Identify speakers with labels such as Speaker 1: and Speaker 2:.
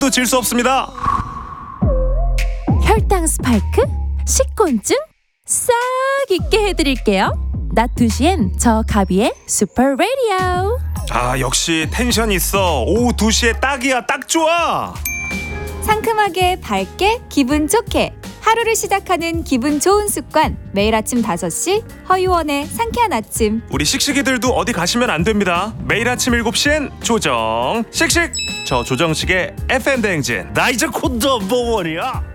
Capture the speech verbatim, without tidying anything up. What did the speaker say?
Speaker 1: 또 질 수 없습니다.
Speaker 2: 혈당 스파이크? 식곤증? 싹 잊게 해드릴게요. 낮 두 시엔 저 가비의 슈퍼 라디오.
Speaker 1: 아, 역시 텐션 있어. 오후 두 시에 딱이야. 딱 좋아.
Speaker 3: 상큼하게 밝게 기분 좋게 하루를 시작하는 기분 좋은 습관, 매일 아침 다섯 시 허유원의 상쾌한 아침.
Speaker 1: 우리 씩씩이들도 어디 가시면 안 됩니다. 매일 아침 일곱 시엔 조정 씩씩. 저 조정식의 에프엠 대행진. 나 이제 곧 넘버원이야.